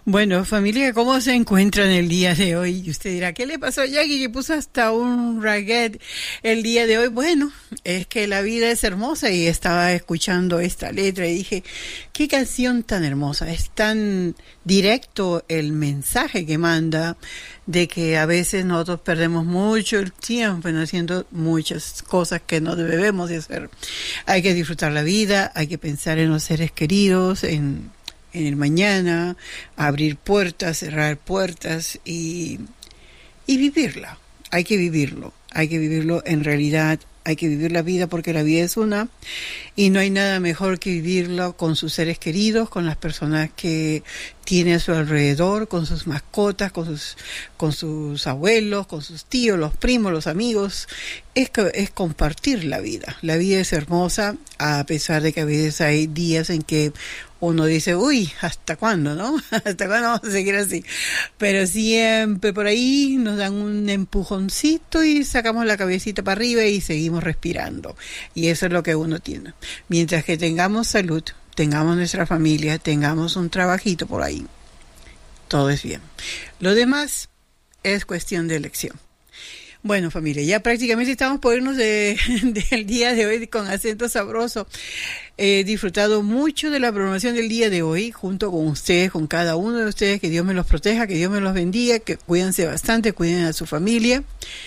Bueno, familia, ¿cómo se encuentran el día de hoy? Y usted dirá, ¿qué le pasó a Jackie que puso hasta un reggae el día de hoy? Bueno, es que la vida es hermosa y estaba escuchando esta letra y dije, qué canción tan hermosa, es tan directo el mensaje que manda de que a veces nosotros perdemos mucho el tiempo en haciendo muchas cosas que no debemos de hacer. Hay que disfrutar la vida, hay que pensar en los seres queridos, en el mañana, abrir puertas, cerrar puertas y vivirla. Hay que vivirlo en realidad, hay que vivir la vida porque la vida es una y no hay nada mejor que vivirla con sus seres queridos, con las personas que tiene a su alrededor, con sus mascotas, con sus abuelos, con sus tíos, los primos, los amigos. Es compartir la vida. La vida es hermosa, a pesar de que a veces hay días en que uno dice, uy, ¿hasta cuándo, no? ¿Hasta cuándo vamos a seguir así? Pero siempre por ahí nos dan un empujoncito y sacamos la cabecita para arriba y seguimos respirando. Y eso es lo que uno tiene. Mientras que tengamos salud, tengamos nuestra familia, tengamos un trabajito por ahí, todo es bien. Lo demás es cuestión de elección. Bueno, familia, ya prácticamente estamos por irnos del día de hoy con Acento Sabroso. He disfrutado mucho de la programación del día de hoy, junto con ustedes, con cada uno de ustedes. Que Dios me los proteja, que Dios me los bendiga, que cuídense bastante, cuiden a su familia.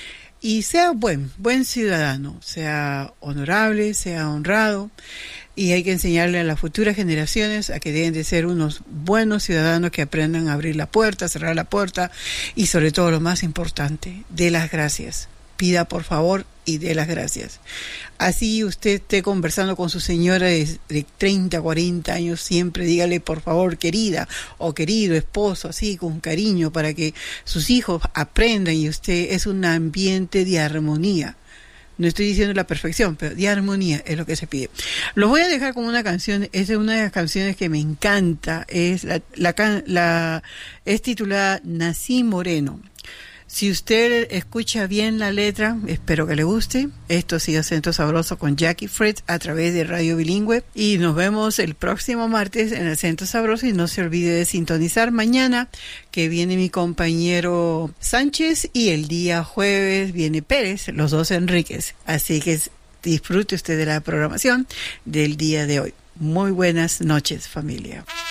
Y sea buen ciudadano, sea honorable, sea honrado. Y hay que enseñarle a las futuras generaciones a que deben de ser unos buenos ciudadanos que aprendan a abrir la puerta, cerrar la puerta y sobre todo lo más importante, dé las gracias. Pida por favor y dé las gracias. Así usted esté conversando con su señora de 30, 40 años, siempre dígale por favor querida o querido esposo, así con cariño para que sus hijos aprendan y usted es un ambiente de armonía. No estoy diciendo la perfección, pero de armonía es lo que se pide. Los voy a dejar con una canción, es una de las canciones que me encanta, es es titulada Nací Moreno. Si usted escucha bien la letra, espero que le guste. Esto ha sido Acento Sabroso con Jackie Fritz a través de Radio Bilingüe. Y nos vemos el próximo martes en Acento Sabroso. Y no se olvide de sintonizar mañana, que viene mi compañero Sánchez. Y el día jueves viene Pérez, los dos Enríquez. Así que disfrute usted de la programación del día de hoy. Muy buenas noches, familia.